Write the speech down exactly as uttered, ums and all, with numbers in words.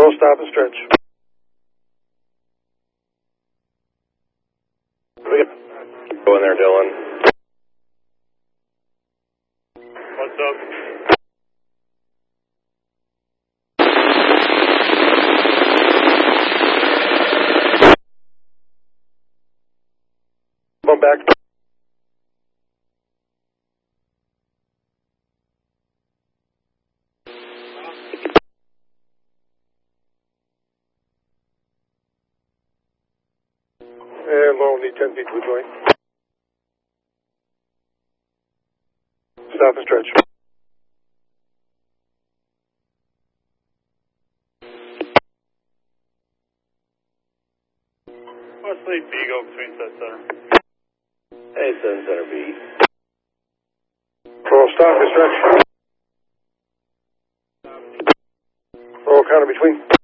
Roll, stop, and stretch. Go in there, Dylan. What's up? Come back. And low, need ten feet to a joint. Stop and stretch. Wesley, Vigo between set center. Hey, Sun Center B. Roll, stop and stretch. Roll, counter between.